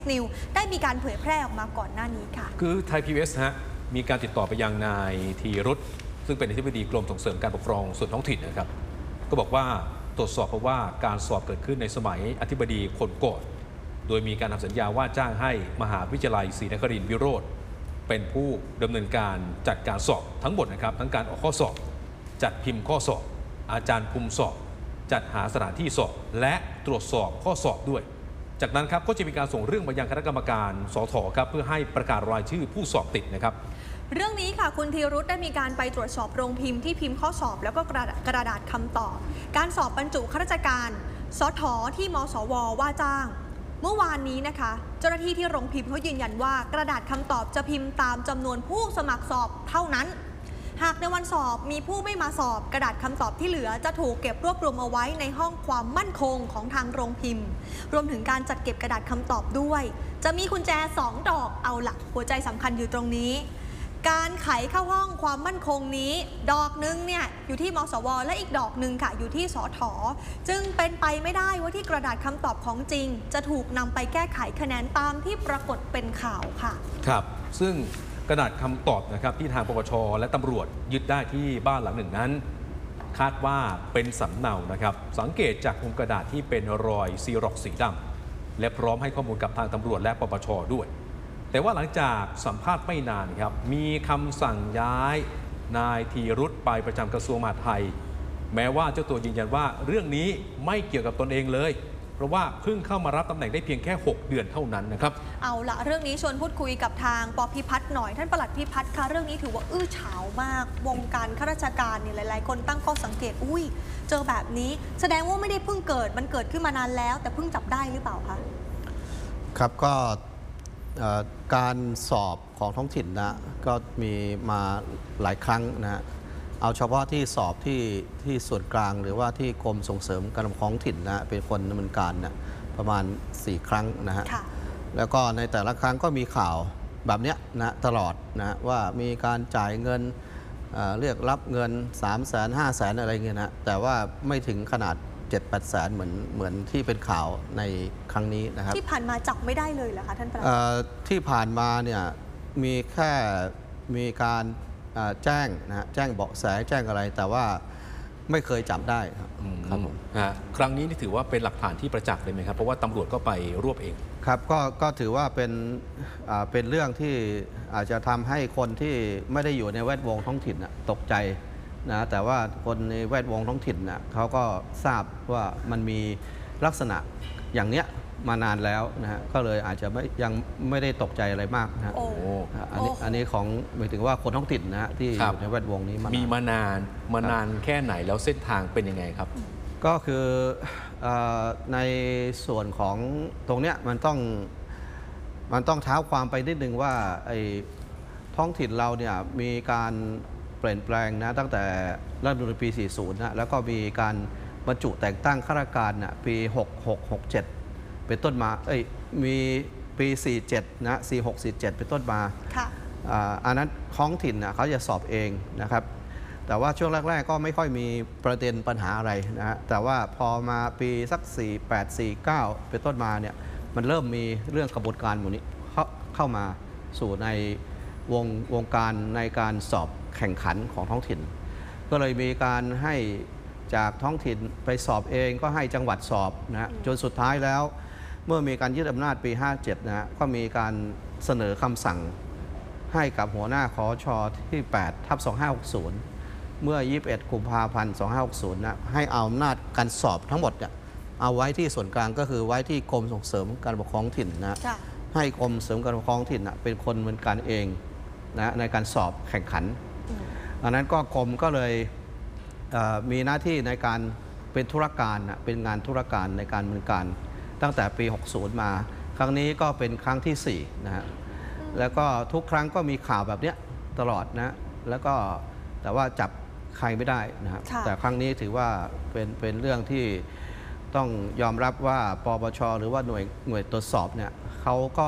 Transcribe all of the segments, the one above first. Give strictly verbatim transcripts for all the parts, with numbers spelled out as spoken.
นิวได้มีการเผยแพร่ออกมาก่อนหน้านี้ค่ะคือไทย พี บี เอส ฮะมีการติดต่อไปยังนายธีรุธซึ่งเป็นอธิบดีกรมส่งเสริมการปกครองส่วนท้องถิ่นนะครับก็บอกว่าตรวจสอบเพราะว่าการสอบเกิดขึ้นในสมัยอธิบดีคนก่อนโดยมีการทำสัญญาว่าจ้างให้มหาวิทยาลัยศรีนครินทร์วิโรธเป็นผู้ดำเนินการจัดการสอบทั้งหมดนะครับทั้งการออกข้อสอบจัดพิมพ์ข้อสอบอาจารย์คุมสอบจัดหาสถานที่สอบและตรวจสอบข้อสอบด้วยจากนั้นครับก็จะมีการส่งเรื่องไปยังคณะกรรมการสถ.ครับเพื่อให้ประกาศรายชื่อผู้สอบติดนะครับเรื่องนี้ค่ะคุณธีรุธได้มีการไปตรวจสอบโรงพิมพ์ที่พิมพ์ข้อสอบแล้วก็กระกระดาษคำตอบการสอบบรรจุข้าราชการสถ.ที่มสว.ว่าจ้างเมื่อวานนี้นะคะเจ้าหน้าที่ที่โรงพิมพ์เขายืนยันว่ากระดาษคำตอบจะพิมพ์ตามจำนวนผู้สมัครสอบเท่านั้นหากในวันสอบมีผู้ไม่มาสอบกระดาษคำตอบที่เหลือจะถูกเก็บรวบรวมเอาไว้ในห้องความมั่นคงของทางโรงพิมพ์รวมถึงการจัดเก็บกระดาษคำตอบด้วยจะมีกุญแจสองดอกเอาหลักหัวใจสำคัญอยู่ตรงนี้การไขเข้าห้องความมั่นคงนี้ดอกนึงเนี่ยอยู่ที่มสว.และอีกดอกนึงค่ะอยู่ที่สถ.จึงเป็นไปไม่ได้ว่าที่กระดาษคำตอบของจริงจะถูกนำไปแก้ไขคะแนนตามที่ปรากฏเป็นข่าวค่ะครับซึ่งกระดาษคำตอบนะครับที่ทางปปช.และตำรวจยึดได้ที่บ้านหลังหนึ่งนั้นคาดว่าเป็นสำเนานะครับสังเกตจากมุมกระดาษที่เป็นรอยซีร็อกสีดำและพร้อมให้ข้อมูลกับทางตำรวจและปปช.ด้วยแต่ว่าหลังจากสัมภาษณ์ไม่นานครับมีคำสั่งย้ายนายธีรุธไปประจำกระทรวงมหาดไทยแม้ว่าเจ้าตัวยืนยันว่าเรื่องนี้ไม่เกี่ยวกับตนเองเลยเพราะว่าเพิ่งเข้ามารับตำแหน่งได้เพียงแค่หกเดือนเท่านั้นนะครับเอาละเรื่องนี้ชวนพูดคุยกับทางป.พิพัฒน์หน่อยท่านปลัดพิพัฒน์คะเรื่องนี้ถือว่าอื้อฉาวมากวงการข้าราชการเนี่ยหลายๆคนตั้งข้อสังเกตอุ้ยเจอแบบนี้แสดงว่าไม่ได้เพิ่งเกิดมันเกิดขึ้นมานานแล้วแต่เพิ่งจับได้หรือเปล่าคะครับก็การสอบของท้องถิ่นนะก็มีมาหลายครั้งนะเอาเฉพาะที่สอบที่ที่ส่วนกลางหรือว่าที่กรมส่งเสริมการปกครองท้องถิ่นนะเป็นคนดำเนินการนะประมาณสี่ครั้งนะฮะแล้วก็ในแต่ละครั้งก็มีข่าวแบบนี้นะตลอดนะว่ามีการจ่ายเงินเรียกรับเงิน สามแสน ห้าแสน อะไรเงี้ยนะแต่ว่าไม่ถึงขนาด เจ็ดแปดแสนเหมือนเหมือนที่เป็นข่าวในครั้งนี้นะครับที่ผ่านมาจับไม่ได้เลยเหรอคะท่านประหลัดที่ผ่านมาเนี่ยมีแค่มีการแจ้งนะแจ้งเบาะแสแจ้งอะไรแต่ว่าไม่เคยจับได้ครับครับผมครั้งนี้นี่ถือว่าเป็นหลักฐานที่ประจักษ์เลยไหมครับเพราะว่าตำรวจก็ไปรวบเองครับก็ก็ถือว่าเป็นเป็นเรื่องที่อาจจะทำให้คนที่ไม่ได้อยู่ในแวดวงท้องถิ่นตกใจนะแต่ว่าคนในแวดวงท้องถิ่นนะเขาก็ทราบว่ามันมีลักษณะอย่างเนี้ยมานานแล้วนะฮะก็เลยอาจจะไม่ยังไม่ได้ตกใจอะไรมากนะอันนี้อันนี้ของหมายถึงว่าคนท้องถิ่นนะฮะที่อยู่ในแวดวงนี้มีมานานมานานแค่ไหนแล้วเส้นทางเป็นยังไงครับก็คือในส่วนของตรงเนี้ยมันต้องมันต้องเท้าความไปนิดนึงว่าไอ้ท้องถิ่นเราเนี่ยมีการเปลี่ยนแปลงนะตั้งแต่รัฐธรรมนูญปี สี่สิบ นะแล้วก็มีการบรรจุแต่งตั้งข้าราชการนะปี หกหก หกเจ็ด เป็นต้นมาเอ้ยมีปี สี่สิบเจ็ด นะ สี่สิบหก สี่สิบเจ็ด เป็นต้นมาค่ะอันนั้นท้องถิ่นนะเขาจะสอบเองนะครับแต่ว่าช่วงแรกๆก็ไม่ค่อยมีประเด็นปัญหาอะไรนะฮะแต่ว่าพอมาปีสัก สี่สิบแปด สี่สิบเก้า เป็นต้นมาเนี่ยมันเริ่มมีเรื่องกระบวนการหมดนี้เข้าเข้ามาสู่ในวงวงการในการสอบแข่งขันของท้องถิ่นก็เลยมีการให้จากท้องถิ่นไปสอบเองก็ให้จังหวัดสอบนะจนสุดท้ายแล้วเมื่อมีการยึดอำนาจปี ห้าเจ็ด นะก็มีการเสนอคำสั่งให้กับหัวหน้าคชที่ แปดทับสองห้าหกศูนย์ เมื่อ ยี่สิบเอ็ด กุมภาพันธ์ สองพันห้าร้อยหกสิบ นะให้เอาอำนาจการสอบทั้งหมดเนี่ยเอาไว้ที่ส่วนกลางก็คือไว้ที่กรมส่งเสริมการปกครองถิ่นนะให้กรมเสริมการปกครองถิ่นนะเป็นคนดำเนินการเองนะในการสอบแข่งขันอันนั้นก็กรมก็เลยมีหน้าที่ในการเป็นธุรการเป็นงานธุรการในการดำเนินการตั้งแต่ปี หกสิบ มาครั้งนี้ก็เป็นครั้งที่สี่นะฮะแล้วก็ทุกครั้งก็มีข่าวแบบนี้ตลอดนะแล้วก็แต่ว่าจับใครไม่ได้นะฮะแต่ครั้งนี้ถือว่าเป็นเป็นเรื่องที่ต้องยอมรับว่าปปช.หรือว่าหน่วยหน่วยตรวจสอบเนี่ยเขาก็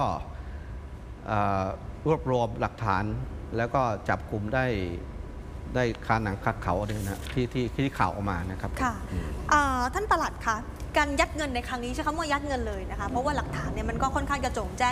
รวบรวมหลักฐานแล้วก็จับกลุ่มได้ได้คาหนังคาเขาเนี่ยนะที่ที่ที่ข่าวออกมานะครับค่ะท่านปลัดคะการยัดเงินในครั้งนี้ใช้คำว่ายัดเงินเลยนะคะเพราะว่าหลักฐานเนี่ยมันก็ค่อนข้างจะโจ่งแจ้ง